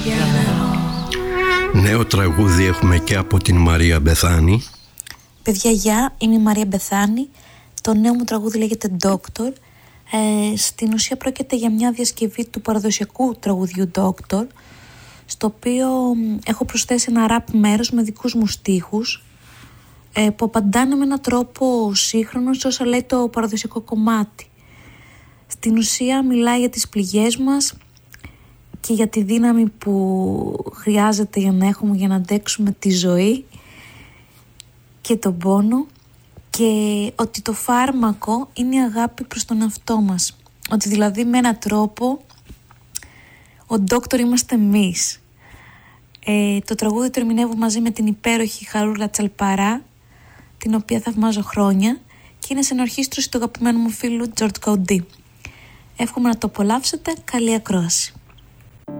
Νέο τραγούδι έχουμε και από την Μαρία Μπεθάνη. Παιδιά, γεια, είμαι η Μαρία Μπεθάνη. Το νέο μου τραγούδι λέγεται Doctor. Στην ουσία πρόκειται για μια διασκευή του παραδοσιακού τραγουδιού Doctor, στο οποίο έχω προσθέσει ένα ραπ μέρος με δικούς μου στίχους, που απαντάνε με έναν τρόπο σύγχρονο σε όσα λέει το παραδοσιακό κομμάτι. Στην ουσία μιλάει για τις πληγές μας και για τη δύναμη που χρειάζεται για να αντέξουμε τη ζωή και τον πόνο, και ότι το φάρμακο είναι η αγάπη προς τον εαυτό μας. Ότι δηλαδή με έναν τρόπο ο ντόκτορ είμαστε εμείς. Το τραγούδι το ερμηνεύω μαζί με την υπέροχη Χαρούλα Τσαλπαρά, την οποία θαυμάζω χρόνια, και είναι σε ενορχήστρωση του αγαπημένου μου φίλου Τζορτ Κοντή. Εύχομαι να το απολαύσετε. Καλή ακρόαση.